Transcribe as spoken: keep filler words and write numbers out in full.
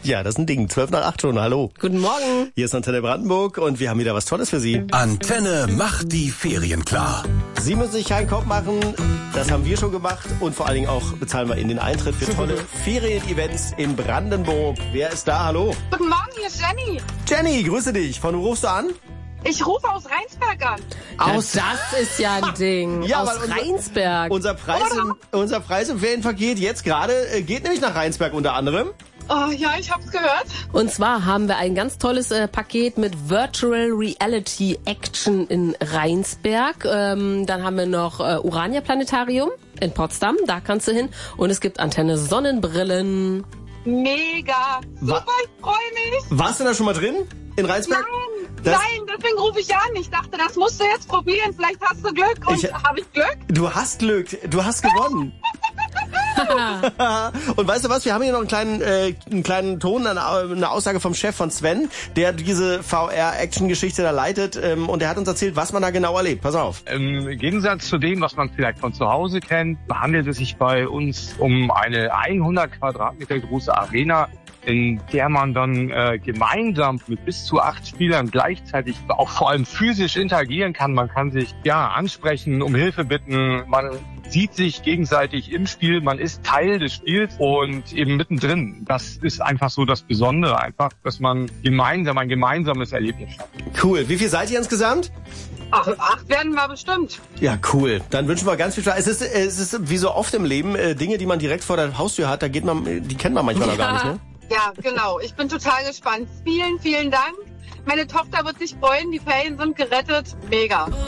Ja, das ist ein Ding. zwölf nach acht schon, hallo. Guten Morgen. Hier ist Antenne Brandenburg und wir haben wieder was Tolles für Sie. Antenne macht die Ferien klar. Sie müssen sich keinen Kopf machen, das haben wir schon gemacht und vor allen Dingen auch bezahlen wir Ihnen den Eintritt für tolle Ferien-Events in Brandenburg. Wer ist da? Hallo. Guten Morgen, hier ist Jenny. Jenny, grüße dich. Von wo rufst du an? Ich rufe aus Rheinsberg an. Aus das ist ja ein Ding. Ja, aus weil unser- Rheinsberg. Unser Preis, im, unser Preis im Ferienpaket jetzt gerade äh, geht nämlich nach Rheinsberg unter anderem. Oh, ja, ich hab's gehört. Und zwar haben wir ein ganz tolles äh, Paket mit Virtual Reality Action in Rheinsberg. Ähm, dann haben wir noch äh, Urania Planetarium in Potsdam, da kannst du hin. Und es gibt Antenne Sonnenbrillen. Mega. Super, Wa- ich freue mich. Warst du da schon mal drin? In Rheinsberg? Nein, Das- nein, deswegen rufe ich an. Ich dachte, das musst du jetzt probieren. Vielleicht hast du Glück. Und Ich- habe ich Glück? Du hast Glück, du hast gewonnen. Und weißt du was, wir haben hier noch einen kleinen, äh, einen kleinen Ton, eine, eine Aussage vom Chef von Sven, der diese V R-Action-Geschichte da leitet ähm, und der hat uns erzählt, was man da genau erlebt. Pass auf. Im Gegensatz zu dem, was man vielleicht von zu Hause kennt, handelt es sich bei uns um eine hundert Quadratmeter große Arena, in der man dann äh, gemeinsam mit bis zu acht Spielern gleichzeitig auch vor allem physisch interagieren kann. Man kann sich ja ansprechen, um Hilfe bitten, man sieht sich gegenseitig im Spiel, man ist Teil des Spiels und eben mittendrin. Das ist einfach so das Besondere, einfach, dass man gemeinsam ein gemeinsames Erlebnis schafft. Cool. Wie viel seid ihr insgesamt? Ach, acht werden wir bestimmt. Ja, cool. Dann wünschen wir ganz viel Spaß. Es ist, es ist wie so oft im Leben, äh, Dinge, die man direkt vor der Haustür hat, da geht man, die kennt man manchmal noch gar nicht, ne? Ja, genau. Ich bin total gespannt. Vielen, vielen Dank. Meine Tochter wird sich freuen. Die Ferien sind gerettet. Mega.